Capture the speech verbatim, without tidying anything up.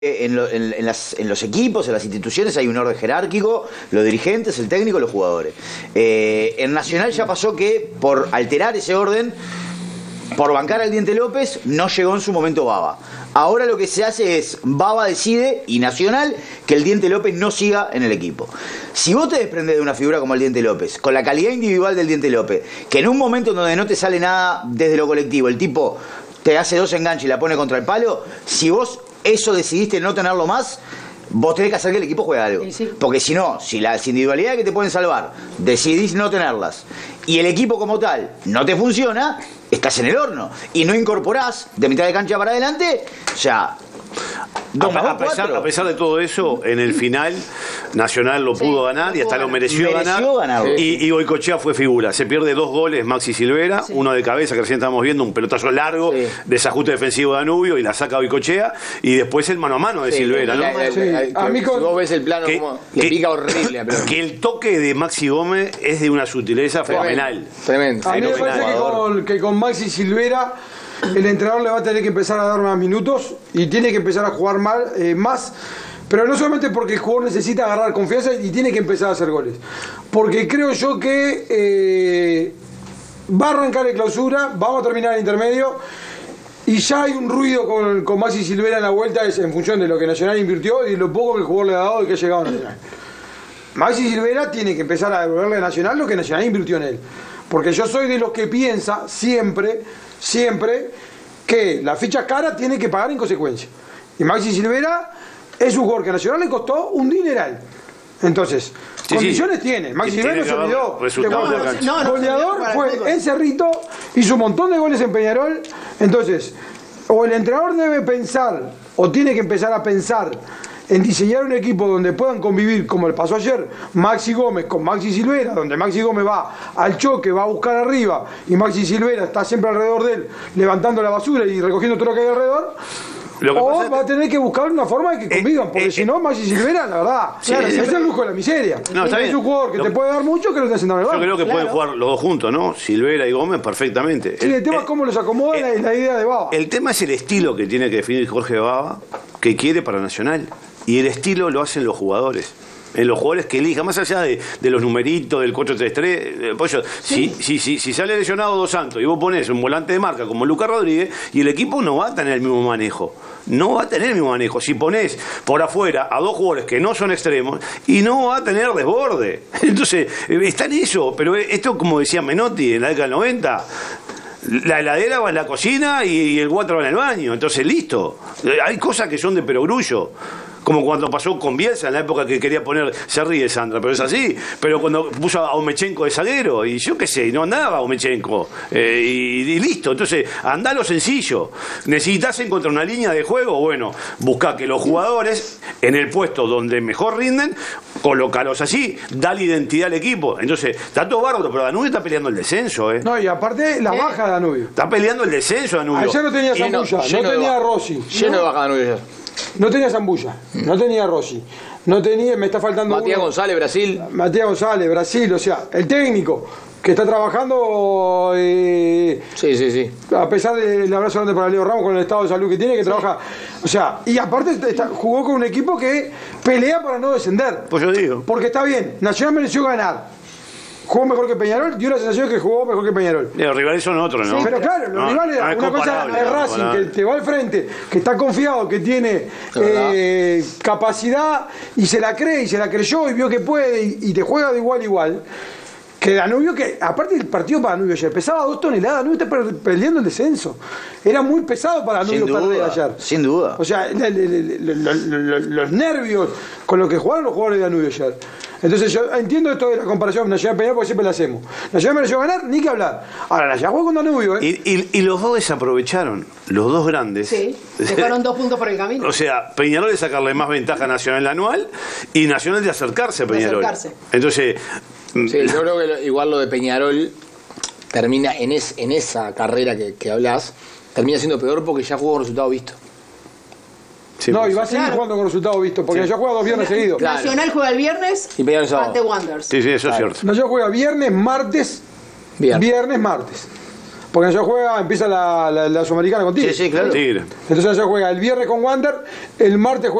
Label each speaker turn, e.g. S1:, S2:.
S1: En, lo, en, en, las, en los equipos, en las instituciones hay un orden jerárquico, los dirigentes, el técnico, los jugadores. Eh, en Nacional ya pasó que por alterar ese orden, por bancar al Diente López, no llegó en su momento Baba. Ahora lo que se hace es, Baba decide, y Nacional, que el Diente López no siga en el equipo. Si vos te desprendés de una figura como el Diente López, con la calidad individual del Diente López, que en un momento donde no te sale nada desde lo colectivo, el tipo te hace dos enganches y la pone contra el palo, si vos eso decidiste no tenerlo más, vos tenés que hacer que el equipo juegue algo. Sí, sí. Porque si no, si las individualidades que te pueden salvar, decidís no tenerlas, y el equipo como tal no te funciona, estás en el horno. Y no incorporás de mitad de cancha para adelante, ya...
S2: Dos, a, a, pesar, a pesar de todo eso, en el final Nacional lo sí, pudo ganar y hasta lo mereció, mereció ganar. Y, y Goicoechea fue figura. Se pierde dos goles Maxi Silvera, sí. uno de cabeza que recién estábamos viendo, un pelotazo largo, sí. desajuste defensivo de Danubio y la saca Goicoechea, y después el mano a mano de sí, Silvera, ¿no? La,
S3: sí. A mí con... Si vos ves el plano que, como le pica horrible. Pero...
S2: Que el toque de Maxi Gómez es de una sutileza fenomenal.
S3: Tremendo.
S4: A mí me parece que con, que con Maxi Silvera el entrenador le va a tener que empezar a dar más minutos y tiene que empezar a jugar mal, eh, más, pero no solamente porque el jugador necesita agarrar confianza y tiene que empezar a hacer goles, porque creo yo que eh, va a arrancar el clausura, vamos a terminar el intermedio y ya hay un ruido con, con Maxi Silvera en la vuelta es en función de lo que Nacional invirtió y lo poco que el jugador le ha dado y que ha llegado a Nacional. Maxi Silvera tiene que empezar a devolverle a Nacional lo que Nacional invirtió en él, porque yo soy de los que piensa siempre siempre que la ficha cara tiene que pagar en consecuencia. Y Maxi Silvera es un jugador que a Nacional le costó un dineral. Entonces, sí, condiciones sí. tiene. Maxi Silvera no se olvidó. No, no, goleador no, fue en Cerrito, hizo un montón de goles en Peñarol. Entonces, o el entrenador debe pensar, o tiene que empezar a pensar en diseñar un equipo donde puedan convivir, como le pasó ayer, Maxi Gómez con Maxi Silvera, donde Maxi Gómez va al choque, va a buscar arriba, y Maxi Silvera está siempre alrededor de él, levantando la basura y recogiendo todo lo que hay alrededor. Lo que o va a tener que buscar una forma de que convivan, porque eh, si no, Maxi Silvera, la verdad, sí, claro, sí, es el lujo de la miseria. No, está es bien. Un jugador que lo, te puede dar mucho que lo está haciendo en el banco.
S2: Yo creo que
S4: claro.
S2: pueden jugar los dos juntos, ¿no? Silvera y Gómez perfectamente.
S4: Sí, el, el tema es cómo los acomoda eh, la, la idea de Baba.
S2: El tema es el estilo que tiene que definir Jorge Baba, que quiere para Nacional. Y el estilo lo hacen los jugadores. En los jugadores que elijan, más allá de, de los numeritos, del cuatro tres tres, eh, pues yo, sí. si, si, si, si sale lesionado Dos Santos y vos pones un volante de marca como Lucas Rodríguez, y el equipo no va a tener el mismo manejo. No va a tener el mismo manejo. Si pones por afuera a dos jugadores que no son extremos, y no va a tener desborde. Entonces, está en eso. Pero esto, como decía Menotti en la década del noventa, la heladera va en la cocina y el water va en el baño. Entonces, listo. Hay cosas que son de perogrullo. Como cuando pasó con Bielsa en la época que quería poner, se ríe Sandra, pero es así, pero cuando puso a Omechenko de zaguero, y yo qué sé, no andaba Omechenko, eh, y, y listo. Entonces, andá lo sencillo. Necesitas encontrar una línea de juego, bueno, buscá que los jugadores en el puesto donde mejor rinden, colócalos así, dale identidad al equipo. Entonces, está todo bárbaro, pero Danubio está peleando el descenso, ¿eh?
S4: No, y aparte la baja de Danubio.
S2: Está peleando el descenso Danubio.
S4: Ayer no tenía Zambulla, no, no tenía Rossi.
S3: Lleno de baja Danubio ayer.
S4: No tenía Zambulla, no tenía Rossi, no tenía, me está faltando
S3: Matías
S4: uno.
S3: González, Brasil.
S4: Matías González, Brasil, o sea, el técnico que está trabajando, eh,
S3: sí, sí, sí.
S4: A pesar del abrazo grande para Leo Ramos con el estado de salud que tiene, que sí. trabaja, o sea, y aparte está, jugó con un equipo que pelea para no descender.
S2: Pues yo digo.
S4: Porque está bien, Nacional mereció ganar. Jugó mejor que Peñarol, dio la sensación que jugó mejor que Peñarol.
S2: Los rivales son otros, ¿no?
S4: Sí, pero claro, los
S2: no,
S4: rivales,
S2: no es
S4: una cosa es Racing, que te va al frente, que está confiado, que tiene eh, capacidad y se la cree y se la creyó y vio que puede y, y te juega de igual a igual. Que Danubio, que aparte del partido para Danubio ayer, pesaba dos toneladas, Danubio está perdiendo el descenso. Era muy pesado para Danubio perder ayer.
S1: Sin duda.
S4: O sea, le, le, le, le, le, le, los nervios con los que jugaron los jugadores de Danubio ayer. Entonces yo entiendo esto de la comparación Nacional Peñarol porque siempre la hacemos. Nacional mereció ganar, ni que hablar. Ahora, Nacional jugó con Danubio, ¿eh?
S2: Y, y, y los dos desaprovecharon, los dos grandes.
S5: Sí, dejaron dos puntos por el camino.
S2: O sea, Peñarol de sacarle más ventaja a Nacional anual y Nacional de acercarse a Peñarol. De acercarse. Entonces...
S3: Sí, yo creo que lo, igual lo de Peñarol termina en, es, en esa carrera que, que hablás, termina siendo peor porque ya jugó con resultado visto.
S4: Sí, no, y va a seguir claro. jugando con resultado visto, porque sí. ya juega dos viernes
S5: sí.
S4: seguidos.
S5: Claro. Nacional juega el viernes
S3: y Peñarol
S5: ante Wanderers.
S2: Sí, sí, eso claro. es cierto.
S4: Nacional juega viernes, martes, viernes, viernes martes. Porque allá juega, empieza la, la, la Sudamericana con Tigre.
S1: Sí, sí, claro.
S2: Tigre.
S4: Entonces allá juega el viernes con Wander, el martes juega